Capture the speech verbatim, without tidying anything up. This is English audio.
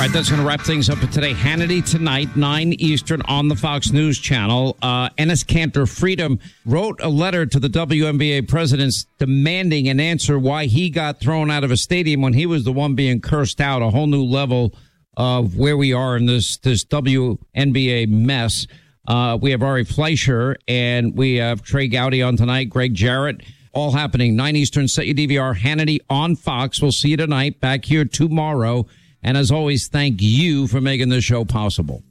right, that's going to wrap things up for today. Hannity tonight, nine Eastern on the Fox News Channel. Uh, Enes Kanter Freedom wrote a letter to the W N B A presidents demanding an answer why he got thrown out of a stadium when he was the one being cursed out. A whole new level of where we are in this, this W N B A mess. Uh, we have Ari Fleischer and we have Trey Gowdy on tonight, Greg Jarrett. All happening, nine Eastern, set your D V R, Hannity on Fox. We'll see you tonight, back here tomorrow. And as always, thank you for making this show possible.